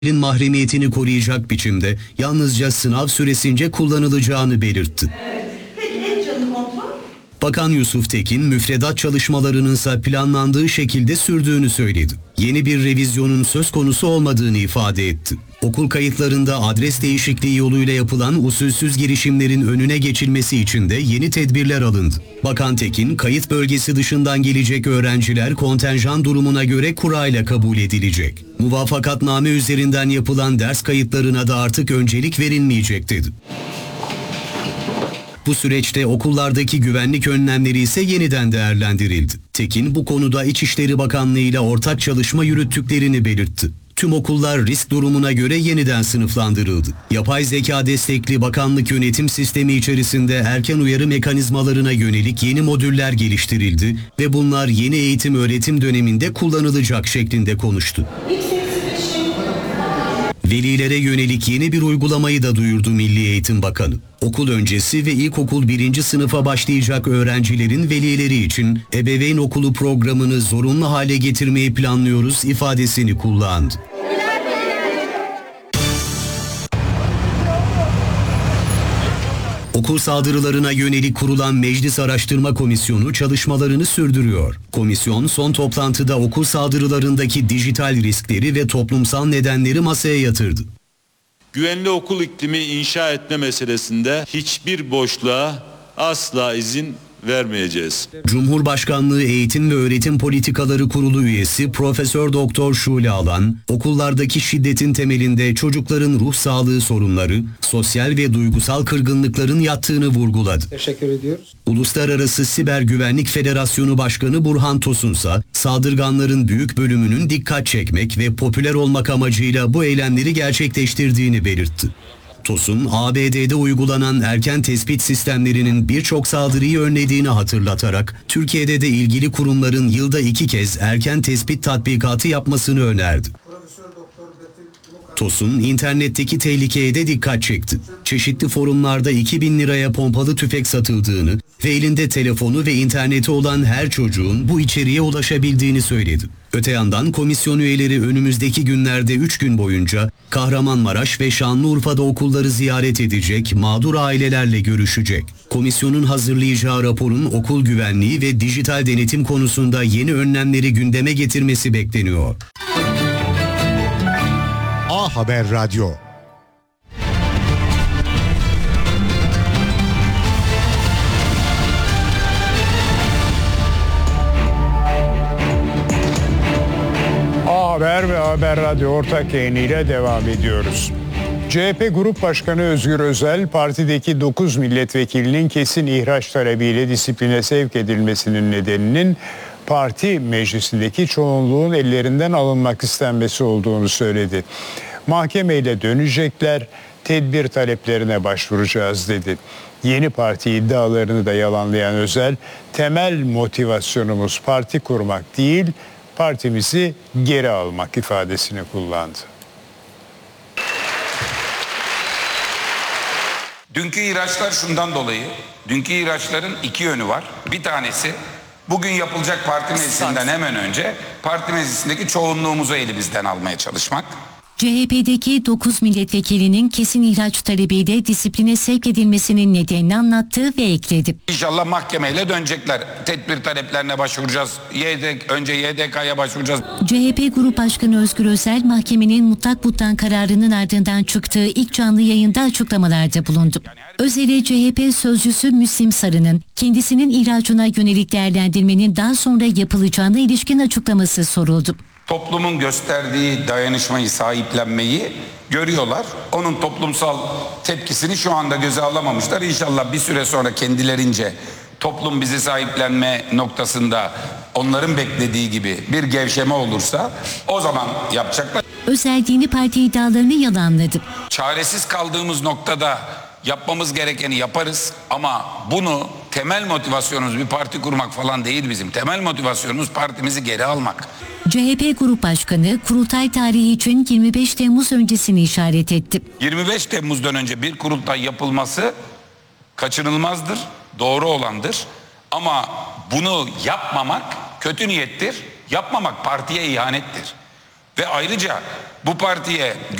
mahremiyetini koruyacak biçimde yalnızca sınav süresince kullanılacağını belirtti. Bakan Yusuf Tekin, müfredat çalışmalarının ise planlandığı şekilde sürdüğünü söyledi. Yeni bir revizyonun söz konusu olmadığını ifade etti. Okul kayıtlarında adres değişikliği yoluyla yapılan usulsüz girişimlerin önüne geçilmesi için de yeni tedbirler alındı. Bakan Tekin, kayıt bölgesi dışından gelecek öğrenciler kontenjan durumuna göre kurayla kabul edilecek. Muvafakatname üzerinden yapılan ders kayıtlarına da artık öncelik verilmeyecek dedi. Bu süreçte okullardaki güvenlik önlemleri ise yeniden değerlendirildi. Tekin bu konuda İçişleri Bakanlığı ile ortak çalışma yürüttüklerini belirtti. Tüm okullar risk durumuna göre yeniden sınıflandırıldı. Yapay zeka destekli bakanlık yönetim sistemi içerisinde erken uyarı mekanizmalarına yönelik yeni modüller geliştirildi ve bunlar yeni eğitim öğretim döneminde kullanılacak şeklinde konuştu. Velilere yönelik yeni bir uygulamayı da duyurdu Milli Eğitim Bakanı. Okul öncesi ve ilkokul 1. sınıfa başlayacak öğrencilerin velileri için ebeveyn okulu programını zorunlu hale getirmeyi planlıyoruz ifadesini kullandı. Okul saldırılarına yönelik kurulan Meclis Araştırma Komisyonu çalışmalarını sürdürüyor. Komisyon son toplantıda okul saldırılarındaki dijital riskleri ve toplumsal nedenleri masaya yatırdı. Güvenli okul iklimi inşa etme meselesinde hiçbir boşluğa asla izin vermeyeceğiz. Cumhurbaşkanlığı Eğitim ve Öğretim Politikaları Kurulu üyesi Profesör Doktor Şule Alan, okullardaki şiddetin temelinde çocukların ruh sağlığı sorunları, sosyal ve duygusal kırgınlıkların yattığını vurguladı. Teşekkür ediyoruz. Uluslararası Siber Güvenlik Federasyonu Başkanı Burhan Tosunsa, saldırganların büyük bölümünün dikkat çekmek ve popüler olmak amacıyla bu eylemleri gerçekleştirdiğini belirtti. Tosun, ABD'de uygulanan erken tespit sistemlerinin birçok saldırıyı önlediğini hatırlatarak, Türkiye'de de ilgili kurumların yılda 2 kez erken tespit tatbikatı yapmasını önerdi. Tosun, internetteki tehlikeye de dikkat çekti. Çeşitli forumlarda 2.000 liraya pompalı tüfek satıldığını ve elinde telefonu ve interneti olan her çocuğun bu içeriğe ulaşabildiğini söyledi. Öte yandan komisyon üyeleri önümüzdeki günlerde 3 gün boyunca Kahramanmaraş ve Şanlıurfa'da okulları ziyaret edecek, mağdur ailelerle görüşecek. Komisyonun hazırlayacağı raporun okul güvenliği ve dijital denetim konusunda yeni önlemleri gündeme getirmesi bekleniyor. A Haber Radyo. A Haber ve Haber Radyo ortak yayınıyla devam ediyoruz. CHP Grup Başkanı Özgür Özel, partideki 9 milletvekilinin kesin ihraç talebiyle disipline sevk edilmesinin nedeninin parti meclisindeki çoğunluğun ellerinden alınmak istenmesi olduğunu söyledi. Mahkemeyle dönecekler, tedbir taleplerine başvuracağız dedi. Yeni parti iddialarını da yalanlayan Özel, temel motivasyonumuz parti kurmak değil, partimizi geri almak ifadesini kullandı. Dünkü ihraçlar şundan dolayı, dünkü ihraçların 2 yönü var. Bir tanesi, bugün yapılacak parti meclisinden hemen önce parti meclisindeki çoğunluğumuzu elimizden almaya çalışmak. CHP'deki 9 milletvekilinin kesin ihraç talebiyle disipline sevk edilmesinin nedenini anlattı ve ekledi. İnşallah mahkemeyle dönecekler. Tedbir taleplerine başvuracağız. Önce YDK'ya başvuracağız. CHP Grup Başkanı Özgür Özel, mahkemenin mutlak buttan kararının ardından çıktığı ilk canlı yayında açıklamalarda bulundu. Özel'e CHP sözcüsü Müslim Sarı'nın kendisinin ihracına yönelik değerlendirmenin daha sonra yapılacağına ilişkin açıklaması soruldu. Toplumun gösterdiği dayanışmayı, sahiplenmeyi görüyorlar. Onun toplumsal tepkisini şu anda göze alamamışlar. İnşallah bir süre sonra kendilerince toplum bizi sahiplenme noktasında onların beklediği gibi bir gevşeme olursa o zaman yapacaklar. Özel dini parti iddialarını yalanladı. Çaresiz kaldığımız noktada yapmamız gerekeni yaparız ama bunu temel motivasyonumuz bir parti kurmak falan değil bizim. Temel motivasyonumuz partimizi geri almak. CHP Grup Başkanı kurultay tarihi için 25 Temmuz öncesini işaret etti. 25 Temmuz'dan önce bir kurultay yapılması kaçınılmazdır, doğru olandır. Ama bunu yapmamak kötü niyettir, yapmamak partiye ihanettir. Ve ayrıca bu partiye